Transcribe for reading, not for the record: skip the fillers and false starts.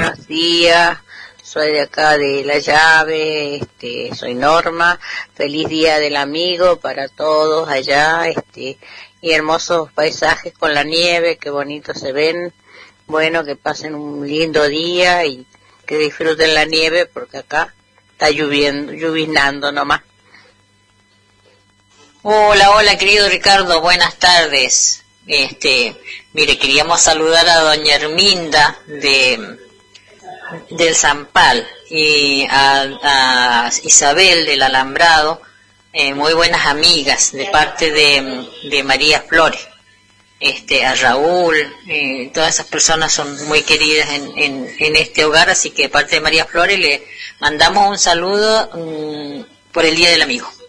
buenos días. Soy de acá de La Llave, soy Norma. Feliz Día del Amigo para todos allá, y hermosos paisajes con la nieve, qué bonitos se ven. Bueno, que pasen un lindo día y que disfruten la nieve porque acá está lloviendo, llovinando nomás. Hola, querido Ricardo, buenas tardes. Mire, queríamos saludar a doña Herminda del Zampal y a Isabel del Alambrado, muy buenas amigas de parte de María Flores. A Raúl, todas esas personas son muy queridas en este hogar, así que de parte de María Flores le mandamos un saludo por el Día del Amigo.